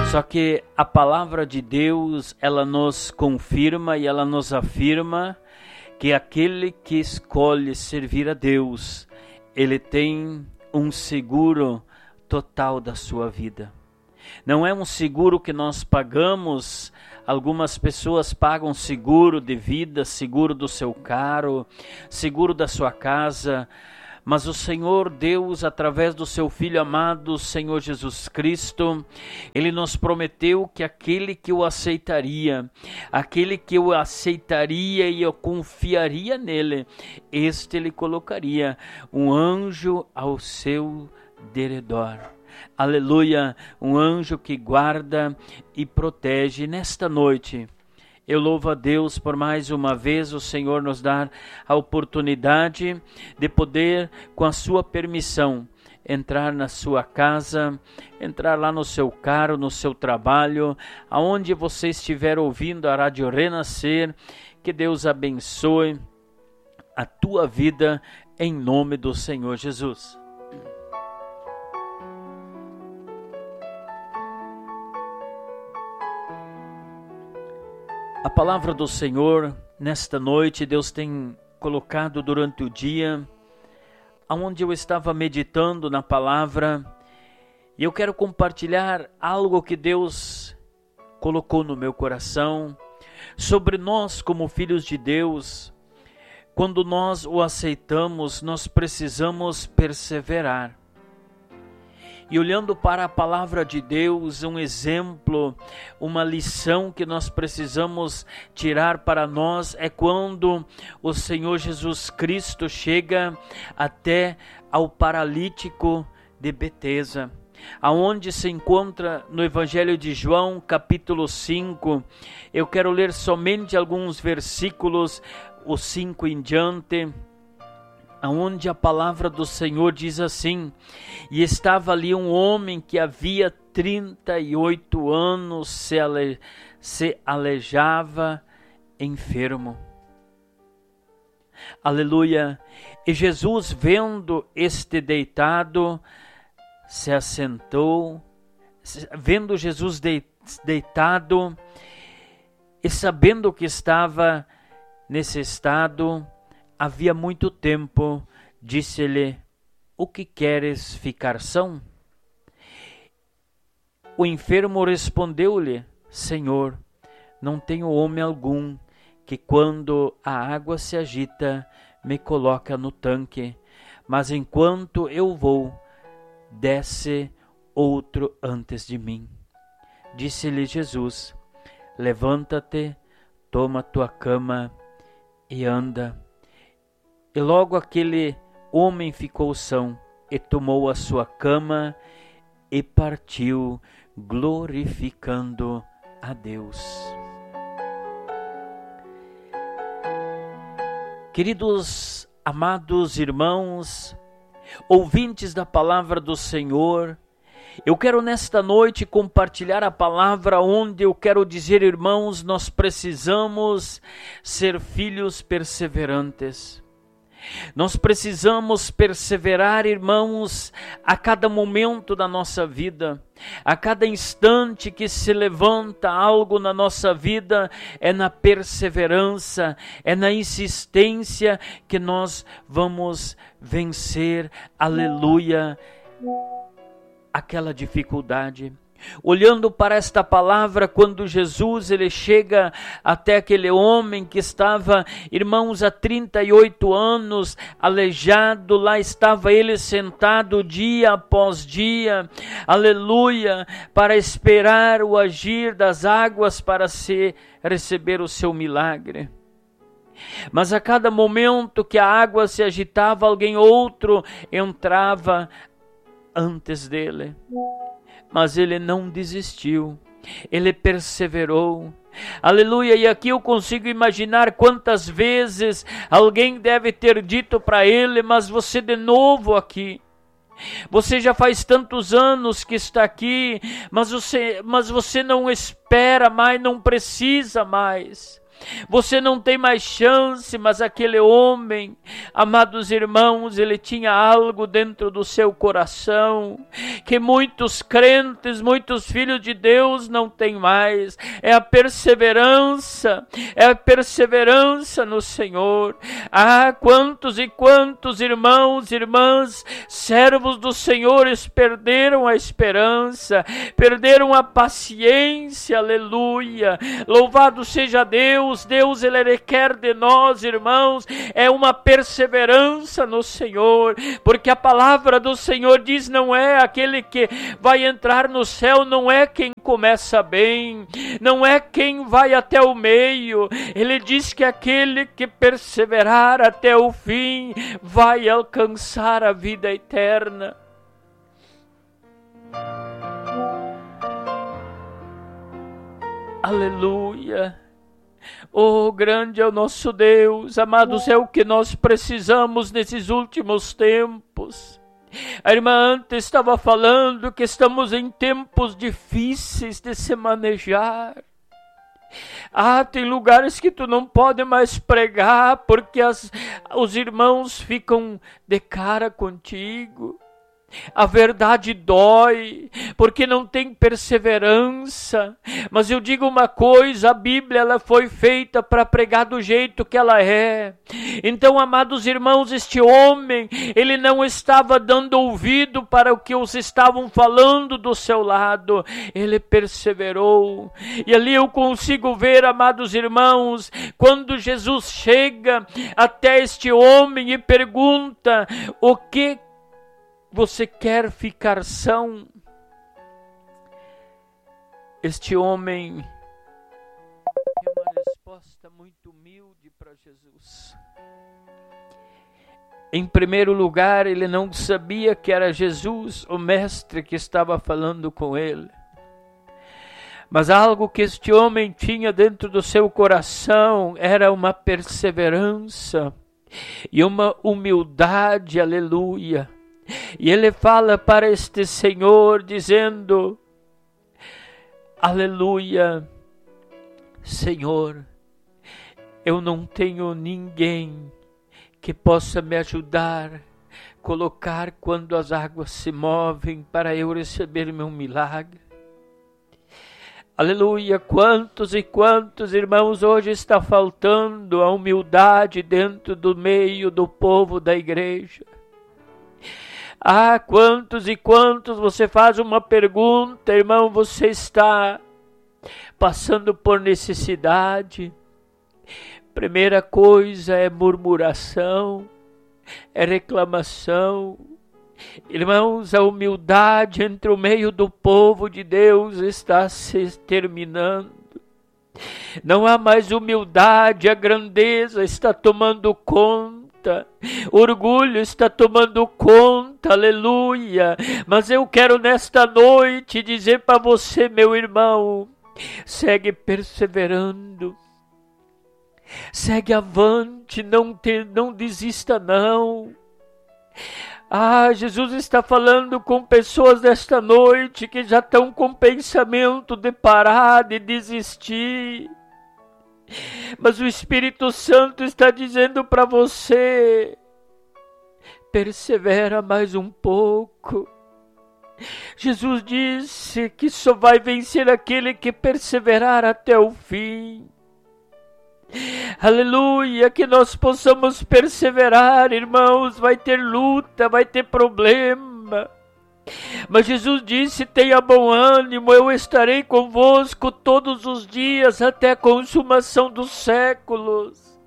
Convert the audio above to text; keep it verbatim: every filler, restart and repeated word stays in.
Só que a palavra de Deus, ela nos confirma e ela nos afirma que aquele que escolhe servir a Deus, ele tem um seguro total da sua vida. Não é um seguro que nós pagamos. Algumas pessoas pagam seguro de vida, seguro do seu carro, seguro da sua casa. Mas o Senhor Deus, através do seu Filho amado, o Senhor Jesus Cristo, Ele nos prometeu que aquele que o aceitaria, aquele que o aceitaria e eu confiaria nele, este Ele colocaria um anjo ao seu derredor. Aleluia, um anjo que guarda e protege. Nesta noite, eu louvo a Deus por mais uma vez o Senhor nos dar a oportunidade de poder, com a sua permissão, entrar na sua casa, entrar lá no seu carro, no seu trabalho, aonde você estiver ouvindo a Rádio Renascer. Que Deus abençoe a tua vida em nome do Senhor Jesus. A palavra do Senhor, nesta noite, Deus tem colocado durante o dia, onde eu estava meditando na palavra, e eu quero compartilhar algo que Deus colocou no meu coração, sobre nós como filhos de Deus. Quando nós o aceitamos, nós precisamos perseverar. E olhando para a palavra de Deus, um exemplo, uma lição que nós precisamos tirar para nós é quando o Senhor Jesus Cristo chega até ao paralítico de Betesda, aonde se encontra no Evangelho de João, capítulo cinco. Eu quero ler somente alguns versículos, o cinco em diante, aonde a palavra do Senhor diz assim: e estava ali um homem que havia trinta e oito anos se, ale, se alejava enfermo. Aleluia! E Jesus, vendo este deitado, se assentou, vendo Jesus deitado e sabendo que estava nesse estado havia muito tempo, disse-lhe: o que queres ficar são? O enfermo respondeu-lhe: Senhor, não tenho homem algum que quando a água se agita me coloca no tanque, mas enquanto eu vou, desce outro antes de mim. Disse-lhe Jesus: levanta-te, toma tua cama e anda. E logo aquele homem ficou são, e tomou a sua cama e partiu, glorificando a Deus. Queridos, amados irmãos, ouvintes da palavra do Senhor, eu quero nesta noite compartilhar a palavra onde eu quero dizer, irmãos, nós precisamos ser filhos perseverantes. Nós precisamos perseverar, irmãos, a cada momento da nossa vida, a cada instante que se levanta algo na nossa vida, é na perseverança, é na insistência que nós vamos vencer, aleluia, aquela dificuldade. Olhando para esta palavra, quando Jesus ele chega até aquele homem que estava, irmãos, há trinta e oito anos, aleijado, lá estava ele sentado dia após dia, aleluia, para esperar o agir das águas para se receber o seu milagre. Mas a cada momento que a água se agitava, alguém outro entrava antes dele. Mas ele não desistiu, ele perseverou, aleluia. E aqui eu consigo imaginar quantas vezes alguém deve ter dito para ele: mas você de novo aqui, você já faz tantos anos que está aqui, mas você, mas você não espera mais, não precisa mais. você não tem mais chance. Mas aquele homem, amados irmãos, ele tinha algo dentro do seu coração, que muitos crentes, muitos filhos de Deus não têm mais, é a perseverança, é a perseverança no Senhor. Ah, quantos e quantos irmãos, irmãs, servos dos Senhores perderam a esperança, perderam a paciência, aleluia. Louvado seja Deus. Deus, ele requer de nós, irmãos, é uma perseverança no Senhor, porque a palavra do Senhor diz, não é aquele que vai entrar no céu, não é quem começa bem, não é quem vai até o meio. Ele diz que aquele que perseverar até o fim vai alcançar a vida eterna. Aleluia. Oh, grande é o nosso Deus, amados, é o que nós precisamos nesses últimos tempos. A irmã antes estava falando que estamos em tempos difíceis de se manejar. Ah, tem lugares que tu não pode mais pregar porque as, os irmãos ficam de cara contigo. A verdade dói, porque não tem perseverança. Mas eu digo uma coisa, a Bíblia ela foi feita para pregar do jeito que ela é. Então, amados irmãos, este homem, ele não estava dando ouvido para o que os estavam falando do seu lado. Ele perseverou. E ali eu consigo ver, amados irmãos, quando Jesus chega até este homem e pergunta, o que você quer ficar são? Este homem tem uma resposta muito humilde para Jesus. Em primeiro lugar, ele não sabia que era Jesus, o mestre, que estava falando com ele. Mas algo que este homem tinha dentro do seu coração era uma perseverança e uma humildade, aleluia. E ele fala para este Senhor dizendo, aleluia, Senhor, eu não tenho ninguém que possa me ajudar a colocar quando as águas se movem para eu receber meu milagre. Aleluia, quantos e quantos irmãos hoje está faltando a humildade dentro do meio do povo da igreja. Ah, quantos e quantos você faz uma pergunta, irmão, você está passando por necessidade. Primeira coisa é murmuração, é reclamação. Irmãos, a humildade entre o meio do povo de Deus está se terminando. Não há mais humildade, a grandeza está tomando conta. Orgulho está tomando conta, aleluia. Mas eu quero nesta noite dizer para você, meu irmão, segue perseverando, segue avante, não, te, não desista não. Ah, Jesus está falando com pessoas desta noite que já estão com pensamento de parar, de desistir. Mas o Espírito Santo está dizendo para você, persevera mais um pouco. Jesus disse que só vai vencer aquele que perseverar até o fim. Aleluia, que nós possamos perseverar, irmãos. Vai ter luta, vai ter problema. Mas Jesus disse, tenha bom ânimo, eu estarei convosco todos os dias até a consumação dos séculos.